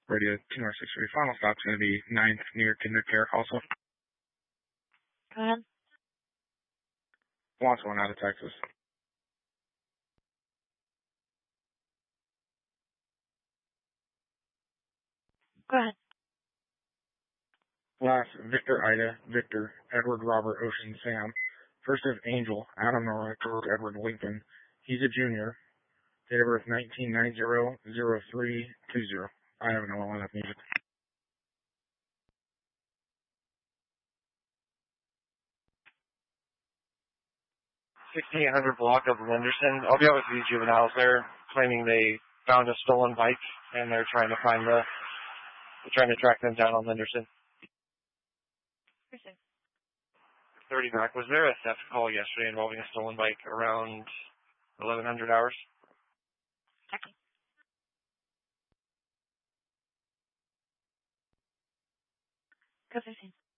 Radio 263. Final stop's going to be 9th near Kinder Care also. Go ahead. Wants one out of Texas. Go ahead. Last, Victor Ida, Victor, Edward Robert Ocean Sam. First of Angel, Adam Nora, George Edward Lincoln. He's a junior. Date of birth 1990-0320. I have no enough music. 1600 block of Lenderson. I'll be out with the juveniles there, claiming they found a stolen bike, and they're trying to track them down on Lenderson. 30 back. Was there a theft call yesterday involving a stolen bike around 1100 hours? Checking. Go 15.